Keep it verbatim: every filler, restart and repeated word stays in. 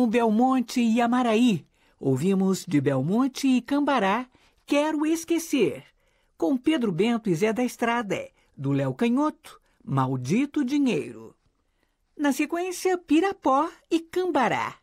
com Belmonte e Amaraí. Ouvimos de Belmonte e Cambará, Quero Esquecer. Com Pedro Bento e Zé da Estrada, do Léo Canhoto, Maldito Dinheiro. Na sequência, Pirapó e Cambará.